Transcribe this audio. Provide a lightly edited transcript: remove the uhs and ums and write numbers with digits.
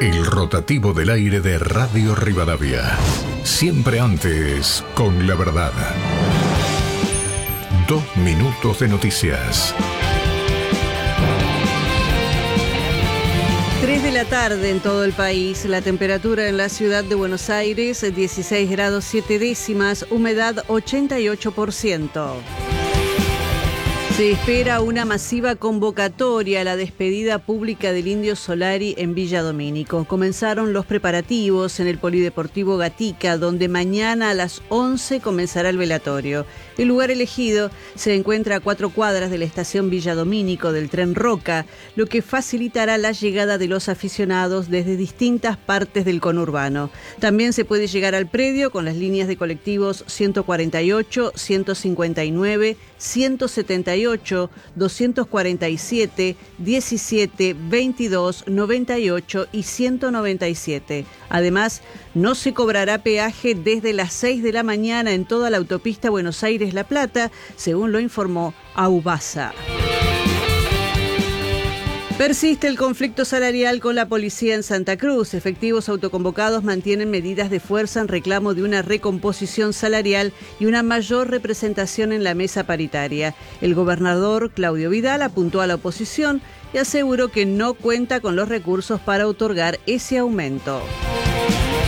El rotativo del aire de Radio Rivadavia. Siempre antes, con la verdad. 2 minutos de noticias. 3 de la tarde en todo el país. La temperatura en la ciudad de Buenos Aires, 16 grados 7 décimas, humedad 88%. Se espera una masiva convocatoria a la despedida pública del Indio Solari en Villa Domínico. Comenzaron los preparativos en el Polideportivo Gatica, donde mañana a las 11 comenzará el velatorio. El lugar elegido se encuentra a 4 cuadras de la estación Villa Domínico del tren Roca, lo que facilitará la llegada de los aficionados desde distintas partes del conurbano. También se puede llegar al predio con las líneas de colectivos 148, 159, 178, 247, 17, 22, 98 y 197. Además, no se cobrará peaje desde las 6 de la mañana en toda la autopista Buenos Aires-La Plata, según lo informó Aubasa. Persiste el conflicto salarial con la policía en Santa Cruz. Efectivos autoconvocados mantienen medidas de fuerza en reclamo de una recomposición salarial y una mayor representación en la mesa paritaria. El gobernador Claudio Vidal apuntó a la oposición y aseguró que no cuenta con los recursos para otorgar ese aumento.